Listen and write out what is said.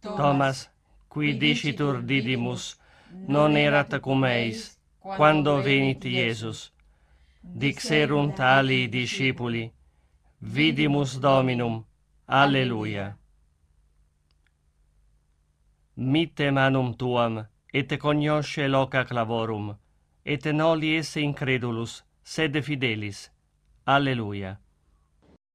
Thomas, qui dicitur didymus, non erat cum eis, quando venit Iesus. Dixerunt alii discipuli, vidimus Dominum, Alleluia. Mitte manum tuam, et cognosce loca clavorum, et noli esse incredulus, sed fidelis. Alleluia.